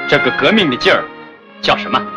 这个革命的劲儿叫什么？